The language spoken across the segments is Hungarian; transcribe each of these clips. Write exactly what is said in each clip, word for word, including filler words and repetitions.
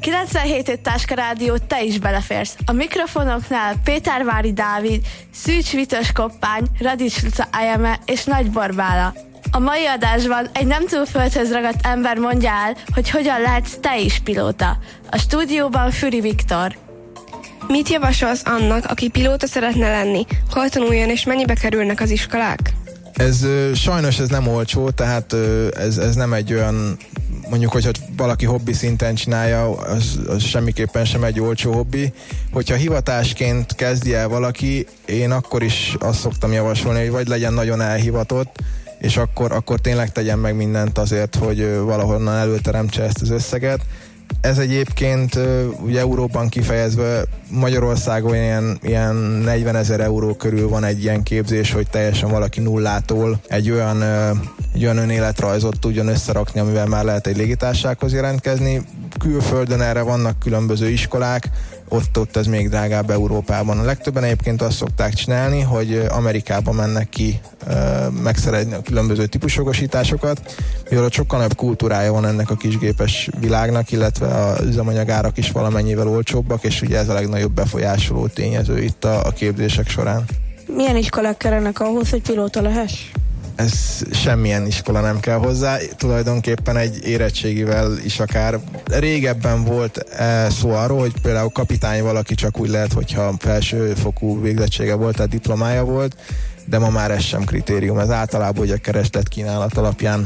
kilencvenhét Táska Rádió, te is beleférsz. A mikrofonoknál Pétervári Dávid, Szűcs Vitös Koppány, Radics Luca Ajeme és Nagy Borbála. A mai adásban egy nem túl földhöz ragadt ember mondja el, hogy hogyan lehetsz te is pilóta. A stúdióban Füri Viktor. Mit javasolsz annak, aki pilóta szeretne lenni? Hol tanuljon és mennyibe kerülnek az iskolák? Ez sajnos ez nem olcsó, tehát ez, ez nem egy olyan, mondjuk, hogyha valaki hobbi szinten csinálja, az, az semmiképpen sem egy olcsó hobbi. Hogyha hivatásként kezdi el valaki, én akkor is azt szoktam javasolni, hogy vagy legyen nagyon elhivatott, és akkor, akkor tényleg tegyen meg mindent azért, hogy valahonnan előteremtse ezt az összeget. Ez egyébként ugye euróban kifejezve Magyarországon ilyen, ilyen negyvenezer euró körül van egy ilyen képzés, hogy teljesen valaki nullától egy olyan, egy olyan önéletrajzot tudjon összerakni, amivel már lehet egy légitársasághoz jelentkezni. Külföldön erre vannak különböző iskolák, ott, ott ez még drágább Európában. A legtöbben egyébként azt szokták csinálni, hogy Amerikába mennek ki megszerezni a különböző típusjogosításokat, mivel ott sokkal nagyobb kultúrája van ennek a kisgépes világnak, illetve az üzemanyagárak is valamennyivel olcsóbbak, és ugye ez a legnagyobb befolyásoló tényező itt a, a képzések során. Milyen iskolák kellenek ahhoz, hogy pilóta lehess? Ez semmilyen iskola nem kell hozzá, tulajdonképpen egy érettségivel is akár. Régebben volt e, szó arról, hogy például kapitány valaki csak úgy lehet, hogyha felsőfokú végzettsége volt, tehát diplomája volt, de ma már ez sem kritérium. Ez általában ugye a kereslet kínálat alapján,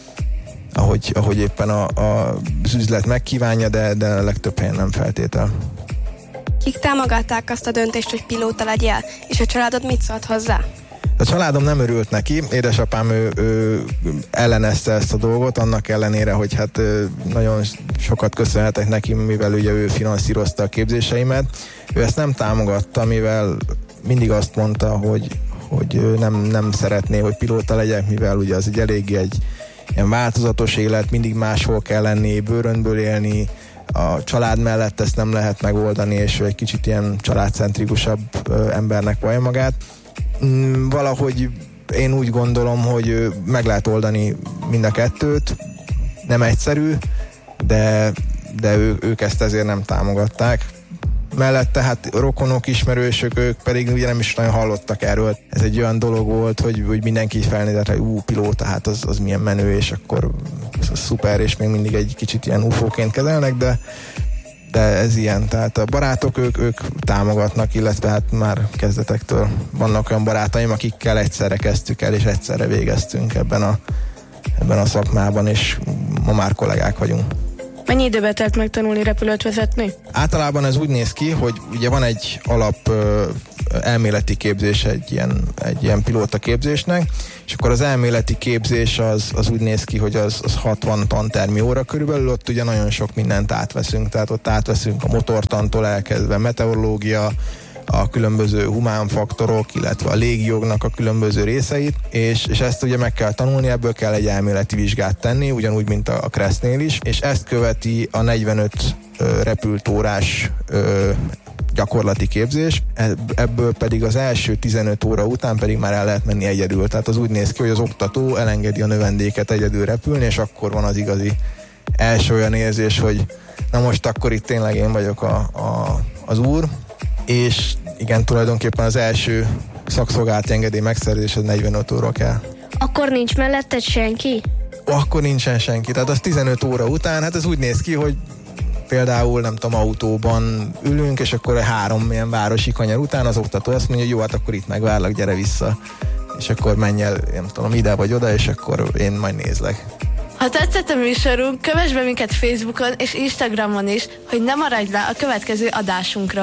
ahogy, ahogy éppen a, a, az üzlet megkívánja, de, de a legtöbb helyen nem feltétel. Kik támogatták azt a döntést, hogy pilóta legyél, és a családod mit szólt hozzá? A családom nem örült neki, édesapám ő, ő ellenezte ezt a dolgot, annak ellenére, hogy hát nagyon sokat köszönhetek neki, mivel ugye ő finanszírozta a képzéseimet. Ő ezt nem támogatta, mivel mindig azt mondta, hogy, hogy nem, nem szeretné, hogy pilóta legyek, mivel ugye az egy eléggé egy ilyen változatos élet, mindig máshol kell lenni, bőrönből élni, a család mellett ezt nem lehet megoldani, és ő egy kicsit ilyen családcentrikusabb embernek vallja magát. Valahogy én úgy gondolom, hogy meg lehet oldani mind a kettőt, nem egyszerű, de, de ő, ők ezt ezért nem támogatták. Mellette hát rokonok, ismerősök, ők pedig ugye nem is nagyon hallottak erről. Ez egy olyan dolog volt, hogy, hogy mindenki felnézett, hogy ú, pilóta, hát az, az milyen menő, és akkor az szuper, és még mindig egy kicsit ilyen ufóként kezelnek, de de ez ilyen, tehát a barátok ők, ők támogatnak, illetve hát már kezdetektől vannak olyan barátaim, akikkel egyszerre kezdtük el, és egyszerre végeztünk ebben a, ebben a szakmában, és ma már kollégák vagyunk. Mennyi időbe telt megtanulni repülőt vezetni? Általában ez úgy néz ki, hogy ugye van egy alap ö, elméleti képzés egy ilyen, egy ilyen pilóta képzésnek, és akkor az elméleti képzés az, az úgy néz ki, hogy az, az hatvan tantermi óra körülbelül, ott ugye nagyon sok mindent átveszünk, tehát ott átveszünk a motortantól elkezdve meteorológia, a különböző humán faktorok, illetve a légjognak a különböző részeit, és, és ezt ugye meg kell tanulni, ebből kell egy elméleti vizsgát tenni, ugyanúgy, mint a, a Kresznél is, és ezt követi a negyvenöt ö, repült órás ö, gyakorlati képzés, ebből pedig az első tizenöt óra után pedig már el lehet menni egyedül. Tehát az úgy néz ki, hogy az oktató elengedi a növendéket egyedül repülni, és akkor van az igazi első olyan érzés, hogy na most akkor itt tényleg én vagyok a, a, az úr, és igen, tulajdonképpen az első szakszolgálati engedély megszerzés az negyvenöt óra kell. Akkor nincs melletted senki? Akkor nincsen senki, tehát az tizenöt óra után, hát ez úgy néz ki, hogy például, nem tudom, autóban ülünk, és akkor három ilyen városi kanyar után az oktató azt mondja, hogy jó, hát akkor itt megvárlak, gyere vissza. És akkor menj el, nem tudom, ide vagy oda, és akkor én majd nézlek. Ha tetszett a műsorunk, kövess be minket Facebookon és Instagramon is, hogy ne maradj le a következő adásunkról.